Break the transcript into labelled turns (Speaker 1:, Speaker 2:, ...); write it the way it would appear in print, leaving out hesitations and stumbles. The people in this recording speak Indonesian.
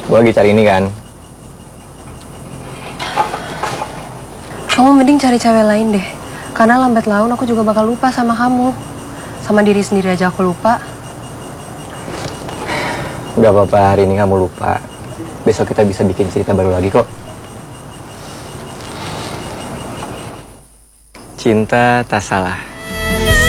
Speaker 1: Gue lagi cari ini kan.
Speaker 2: Kamu mending cari cewek lain deh. Karena lambat laun aku juga bakal lupa sama kamu. Sama diri sendiri aja aku lupa.
Speaker 1: Gak apa-apa, hari ini kamu lupa. Besok kita bisa bikin cerita baru lagi kok. Cinta tak salah.